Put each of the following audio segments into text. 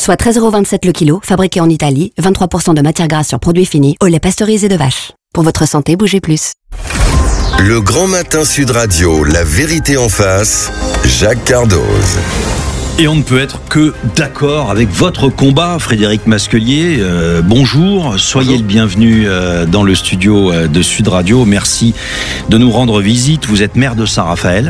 soit 13,27 € le kilo, fabriqué en Italie, 23% de matière grasse sur produit fini, au lait pasteurisé de vache. Pour votre santé, bougez plus. Le Grand Matin Sud Radio, la vérité en face, Jacques Cardoz. Et on ne peut être que d'accord avec votre combat, Frédéric Masquelier. Bonjour, soyez le bienvenu dans le studio de Sud Radio. Merci de nous rendre visite. Vous êtes maire de Saint-Raphaël,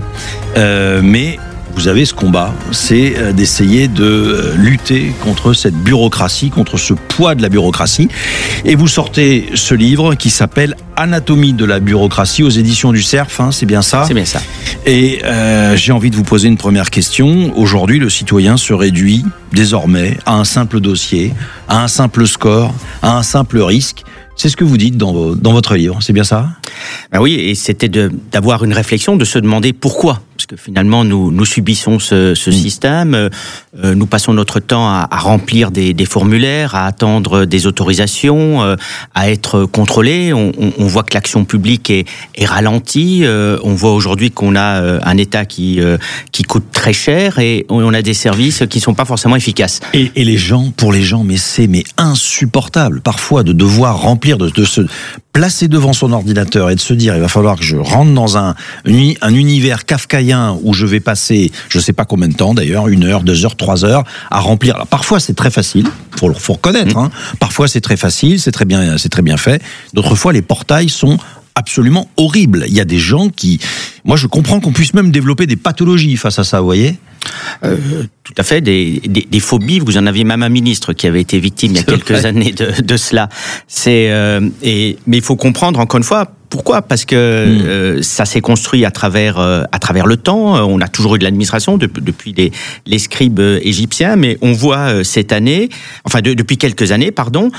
mais vous avez ce combat, c'est d'essayer de lutter contre cette bureaucratie, contre ce poids de la bureaucratie. Et vous sortez ce livre qui s'appelle Anatomie de la bureaucratie aux éditions du Cerf, hein, c'est bien ça ? C'est bien ça. Et j'ai envie de vous poser une première question. Aujourd'hui, le citoyen se réduit désormais à un simple dossier, à un simple score, à un simple risque. C'est ce que vous dites dans votre livre, c'est bien ça ? Ben oui, et c'était d'avoir une réflexion, de se demander pourquoi. Parce que finalement, nous subissons ce système, nous passons notre temps à remplir des formulaires, à attendre des autorisations, à être contrôlés. On voit que l'action publique est ralentie. On voit aujourd'hui qu'on a un État qui coûte très cher et on a des services qui ne sont pas forcément efficaces. Et pour les gens, c'est insupportable parfois de devoir remplir, de se placer devant son ordinateur et de se dire il va falloir que je rentre dans un univers kafkaïen où je vais passer, je ne sais pas combien de temps d'ailleurs, 1 heure, 2 heures, 3 heures à remplir. Alors, parfois c'est très facile, faut reconnaître. Hein. Parfois c'est très facile, c'est très bien fait. D'autres fois les portails sont absolument horribles. Il y a des gens qui, moi je comprends qu'on puisse même développer des pathologies face à ça, vous voyez. Tout à fait, des phobies. Vous en aviez même un ministre qui avait été victime il y a quelques années de cela. Mais il faut comprendre encore une fois pourquoi. Parce que ça s'est construit à travers le temps. On a toujours eu de l'administration depuis les scribes égyptiens, mais on voit cette année, depuis quelques années,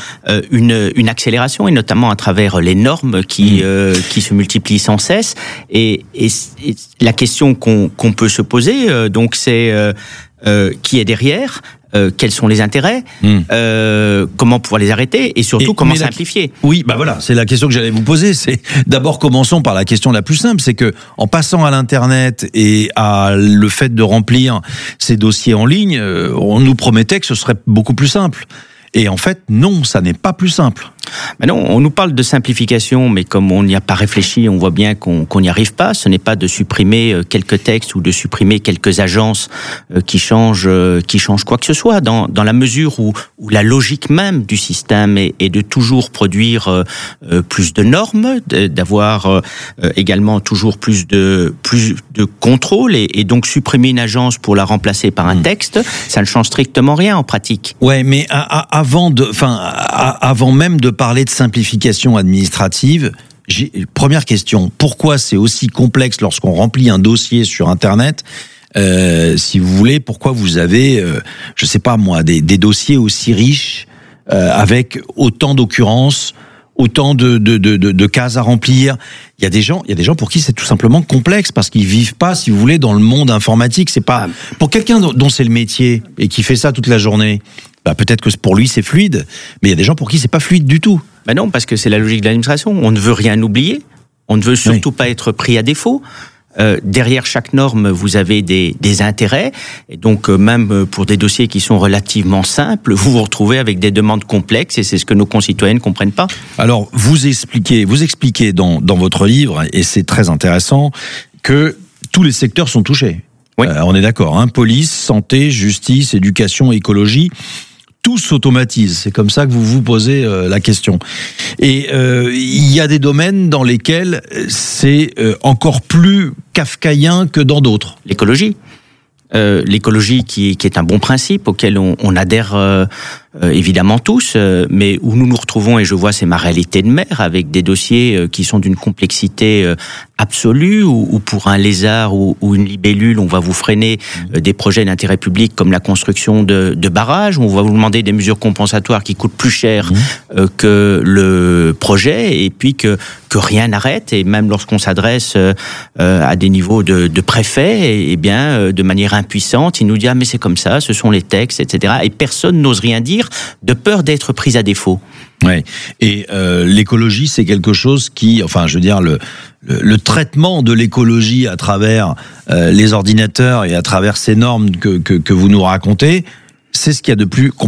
une accélération et notamment à travers les normes qui se multiplient sans cesse. Et la question qu'on peut se poser, donc c'est qui est derrière, quels sont les intérêts, comment pouvoir les arrêter et surtout comment simplifier. Oui, voilà, c'est la question que j'allais vous poser. C'est d'abord commençons par la question la plus simple, c'est que en passant à l'internet et à le fait de remplir ces dossiers en ligne, on nous promettait que ce serait beaucoup plus simple. Et en fait, non, ça n'est pas plus simple. Non, on nous parle de simplification, mais comme on n'y a pas réfléchi, on voit bien qu'on n'y arrive pas. Ce n'est pas de supprimer quelques textes ou de supprimer quelques agences qui changent quoi que ce soit, dans la mesure où la logique même du système est de toujours produire plus de normes, d'avoir également toujours plus de contrôle, et donc supprimer une agence pour la remplacer par un texte, ça ne change strictement rien en pratique. Ouais, mais avant même de parler de simplification administrative, première question, pourquoi c'est aussi complexe lorsqu'on remplit un dossier sur Internet, si vous voulez, pourquoi vous avez, je sais pas moi, des dossiers aussi riches, avec autant d'occurrences, autant de cases à remplir. Il y a des gens pour qui c'est tout simplement complexe parce qu'ils vivent pas, si vous voulez, dans le monde informatique. C'est pas pour quelqu'un dont c'est le métier et qui fait ça toute la journée. Peut-être que pour lui c'est fluide, mais il y a des gens pour qui c'est pas fluide du tout. Non, parce que c'est la logique de l'administration. On ne veut rien oublier, on ne veut surtout pas être pris à défaut. Derrière chaque norme, vous avez des intérêts, et donc même pour des dossiers qui sont relativement simples, vous vous retrouvez avec des demandes complexes, et c'est ce que nos concitoyens ne comprennent pas. Alors, vous expliquez dans votre livre, et c'est très intéressant, que tous les secteurs sont touchés. Oui. On est d'accord, hein, police, santé, justice, éducation, écologie. Tout s'automatise, c'est comme ça que vous vous posez la question. Et il y a des domaines dans lesquels c'est encore plus kafkaïen que dans d'autres. L'écologie qui est un bon principe auquel on adhère évidemment tous, mais où nous nous retrouvons, et je vois c'est ma réalité de maire, avec des dossiers qui sont d'une complexité absolue, où pour un lézard ou une libellule, on va vous freiner des projets d'intérêt public comme la construction de barrages, on va vous demander des mesures compensatoires qui coûtent plus cher que le projet, et puis que rien n'arrête, et même lorsqu'on s'adresse à des niveaux de préfet, et bien de manière impuissante, il nous dit mais c'est comme ça, ce sont les textes, etc. Et personne n'ose rien dire de peur d'être pris à défaut. Ouais. Et l'écologie, c'est quelque chose qui, le traitement de l'écologie à travers les ordinateurs et à travers ces normes que vous nous racontez, c'est ce qu'il y a de plus